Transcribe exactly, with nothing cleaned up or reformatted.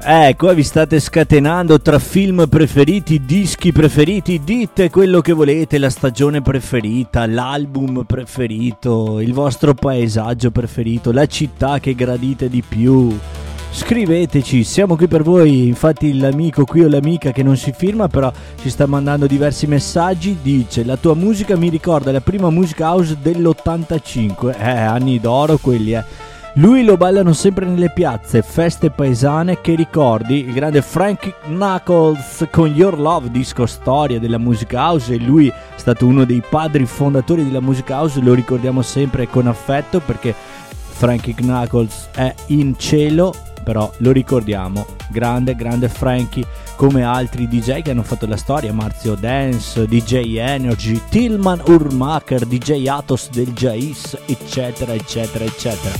Ecco, vi state scatenando tra film preferiti, dischi preferiti, dite quello che volete, la stagione preferita, l'album preferito, il vostro paesaggio preferito, la città che gradite di più. Scriveteci, siamo qui per voi. Infatti l'amico qui o l'amica che non si firma però ci sta mandando diversi messaggi, dice: la tua musica mi ricorda la prima musica house dell'ottantacinque. Eh, anni d'oro quelli, eh. Lui lo ballano sempre nelle piazze, feste paesane. Che ricordi? Il grande Frankie Knuckles con Your Love, disco storia della musica house, e lui è stato uno dei padri fondatori della musica house, lo ricordiamo sempre con affetto perché Frankie Knuckles è in cielo, però lo ricordiamo, grande, grande Frankie, come altri D J che hanno fatto la storia, Marzio Dance, D J Energy, Tillman Urmacher, D J Atos del Jais, eccetera, eccetera, eccetera.